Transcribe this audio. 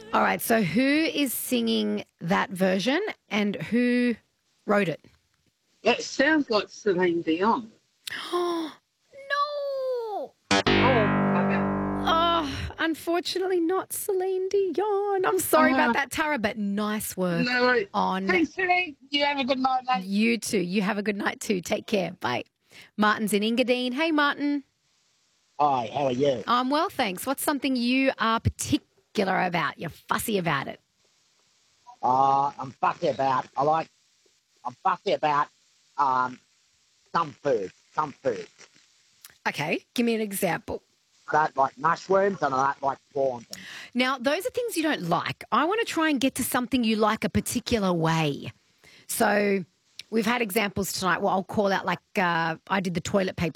All right, so who is singing that version and who wrote it? It sounds like Celine Dion. Oh, no. Oh, bugger. Oh, unfortunately not Celine Dion. I'm sorry about that, Tara, but nice work No. on Thanks, Celine. You have a good night, mate. you too. You have a good night too. Take care. Bye. Martin's in Engadine. Hey, Martin. Hi, how are you? I'm well, thanks. What's something you are particular about? You're fussy about it. I'm fussy about. I'm fussy about some foods. Some foods. Okay, give me an example. I don't like mushrooms and I don't like prawns. Now, those are things you don't like. I want to try and get to something you like a particular way. So we've had examples tonight. Well, I'll call out like I did the toilet paper